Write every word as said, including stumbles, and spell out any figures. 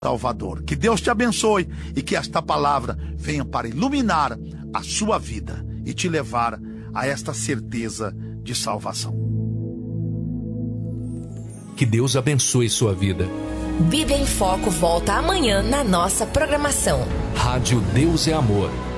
Salvador. Que Deus te abençoe e que esta palavra venha para iluminar a sua vida e te levar a esta certeza de salvação. Que Deus abençoe sua vida. Bíblia em Foco volta amanhã na nossa programação. Rádio Deus é Amor.